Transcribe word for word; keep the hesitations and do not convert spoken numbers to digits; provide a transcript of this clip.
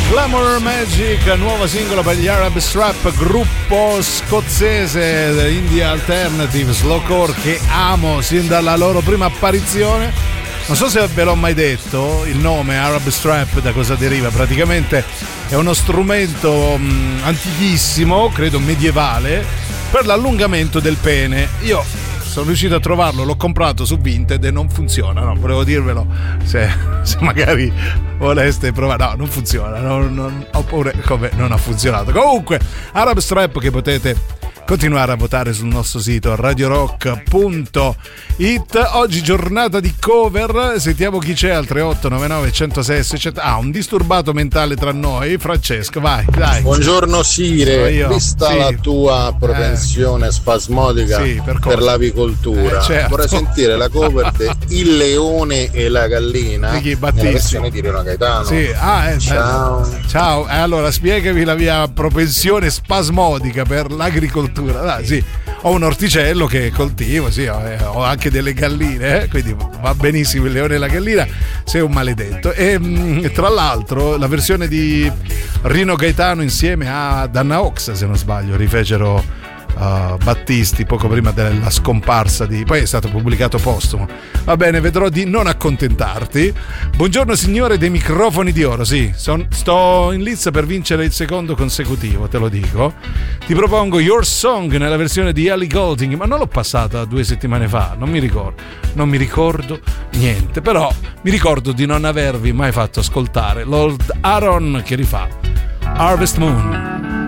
Glamour Magic, nuovo singolo per gli Arab Strap, gruppo scozzese indie alternative slowcore che amo sin dalla loro prima apparizione. Non so se ve l'ho mai detto, il nome Arab Strap da cosa deriva? Praticamente è uno strumento mh, antichissimo, credo medievale, per l'allungamento del pene. Io sono riuscito a trovarlo, l'ho comprato su Vinted e non funziona, no, volevo dirvelo se, se magari voleste provare. No, non funziona, non, non, oppure come non ha funzionato. Comunque Arab Strap, che potete continuare a votare sul nostro sito radio rock punto it. Oggi giornata di cover, sentiamo chi c'è al tre otto nove nove uno zero sei seicento. Ah, un disturbato mentale tra noi. Francesco, vai, dai. Buongiorno Sire, vista sì. la tua propensione eh. spasmodica sì, per, per l'avicoltura, eh, certo. vorrei sentire la cover di Il leone e la gallina di chi? nella versione di Rino Gaetano. Sì. Ah, eh, ciao. Ciao, eh, allora spiegami la mia propensione spasmodica per l'agricoltura. Ah, sì. Ho un orticello che coltivo, sì, ho anche delle galline, eh, quindi va benissimo il leone e la gallina, sei un maledetto. E mh, tra l'altro la versione di Rino Gaetano insieme a Danna Oxa, se non sbaglio, rifecero uh, Battisti poco prima della scomparsa di... poi è stato pubblicato postumo. Va bene, vedrò di non accontentarti. Buongiorno signore dei microfoni di oro, sì, son, sto in lizza per vincere il secondo consecutivo, te lo dico. Ti propongo Your Song nella versione di Ellie Goulding, ma non l'ho passata due settimane fa, non mi ricordo, non mi ricordo niente, però mi ricordo di non avervi mai fatto ascoltare Lord Aaron che rifà Harvest Moon.